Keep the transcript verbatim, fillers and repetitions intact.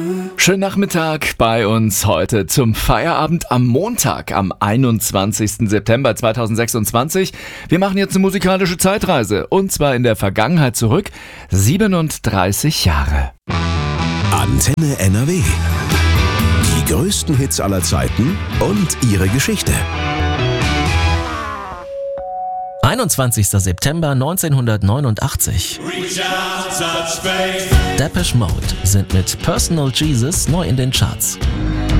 Schönen Nachmittag bei uns heute zum Feierabend am Montag, am einundzwanzigsten September zweitausendsechsundzwanzig. Wir machen jetzt eine musikalische Zeitreise und zwar in der Vergangenheit zurück, siebenunddreißig Jahre. Antenne N R W. Die größten Hits aller Zeiten und ihre Geschichte. einundzwanzigster September neunzehnhundertneunundachtzig. Depeche Mode sind mit Personal Jesus neu in den Charts.